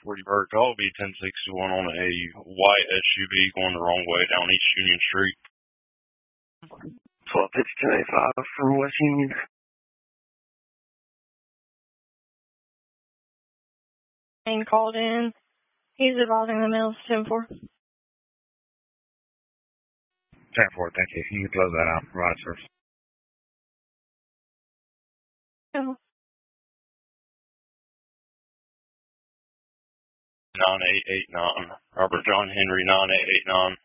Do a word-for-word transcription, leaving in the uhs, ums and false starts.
forty Burt. Call will be ten sixty-one on a white S U V going the wrong way down East Union Street. twelve fifty-two eighty-five from West Union. And called in. He's advising the mail ten four. ten four, thank you. You can close that out. Right, sir. Oh. nine eight eight nine. Robert John Henry nine eight eight nine.